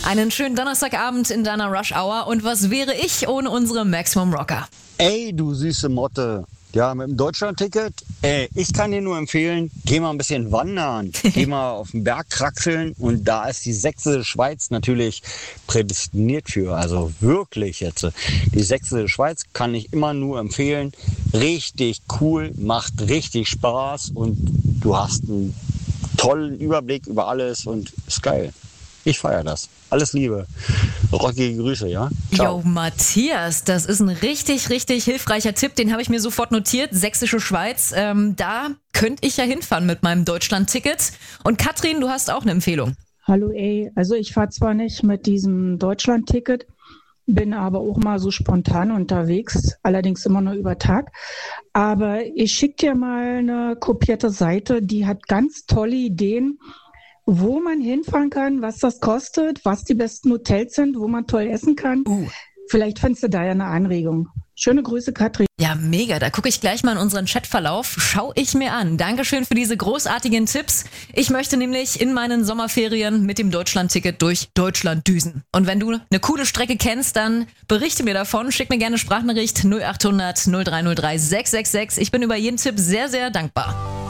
Einen schönen Donnerstagabend in deiner Rush Hour. Und was wäre ich ohne unsere Maximum Rocker? Ey, du süße Motte. Ja, mit dem Deutschland-Ticket, ich kann dir nur empfehlen, geh mal ein bisschen wandern, geh mal auf den Berg kraxeln und da ist die sächsische Schweiz natürlich prädestiniert für, also wirklich jetzt. Die sächsische Schweiz kann ich immer nur empfehlen, richtig cool, macht richtig Spaß und du hast einen tollen Überblick über alles und ist geil. Ich feiere das. Alles Liebe. Rockige Grüße, ja? Ciao. Jo, Matthias, das ist ein richtig, richtig hilfreicher Tipp. Den habe ich mir sofort notiert. Sächsische Schweiz. Da könnte ich ja hinfahren mit meinem Deutschland-Ticket. Und Katrin, du hast auch eine Empfehlung. Hallo, also ich fahre zwar nicht mit diesem Deutschland-Ticket, bin aber auch mal so spontan unterwegs, allerdings immer nur über Tag. Aber ich schicke dir mal eine kopierte Seite, die hat ganz tolle Ideen, wo man hinfahren kann, was das kostet, was die besten Hotels sind, wo man toll essen kann. Vielleicht findest du da ja eine Anregung. Schöne Grüße, Katrin. Ja, mega. Da gucke ich gleich mal in unseren Chatverlauf. Schau ich mir an. Dankeschön für diese großartigen Tipps. Ich möchte nämlich in meinen Sommerferien mit dem Deutschland-Ticket durch Deutschland düsen. Und wenn du eine coole Strecke kennst, dann berichte mir davon. Schick mir gerne Sprachnachricht 0800 0303 666. Ich bin über jeden Tipp sehr, sehr dankbar.